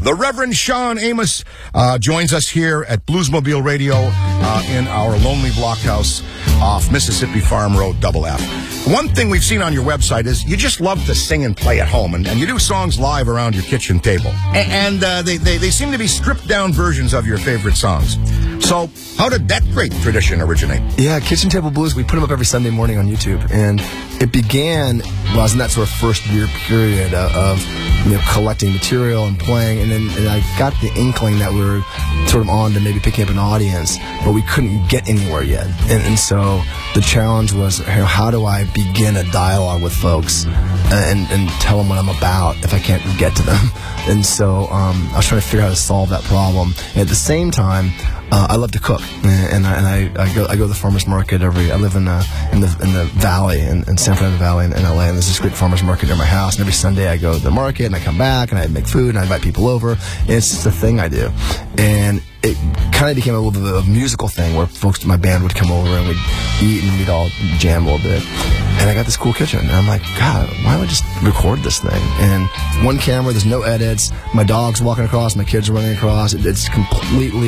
The Reverend Sean Amos joins us here at Bluesmobile Radio in our lonely blockhouse off Mississippi Farm Road, Double F. One thing we've seen on your website is you just love to sing and play at home, and you do songs live around your kitchen table. And they seem to be stripped-down versions of your favorite songs. So how did that great tradition originate? Yeah, Kitchen Table Blues, we put them up every Sunday morning on YouTube. And it began, well, I was in that sort of first year period of collecting material and playing. And I got the inkling that we were sort of on to maybe picking up an audience, but we couldn't get anywhere yet. And so the challenge was, how do I begin a dialogue with folks and tell them what I'm about if I can't get to them? And so I was trying to figure out how to solve that problem. And at the same time, I love to cook, and I go to the farmers market I live in the valley, in San Fernando Valley in LA, and there's this great farmers market near my house, and every Sunday I go to the market, and I come back, and I make food, and I invite people over, and it's just a thing I do. And it kind of became a little bit of a musical thing where folks, my band would come over, and we'd eat, and we'd all jam a little bit. And I got this cool kitchen, and I'm like, God, why don't I just record this thing? And one camera, there's no edits, my dog's walking across, my kids are running across, it's completely